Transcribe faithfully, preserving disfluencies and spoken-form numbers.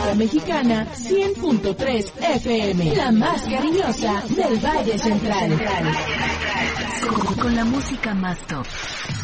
República Mexicana, cien punto tres F M, la más cariñosa del Valle Central. Con, con la música más top.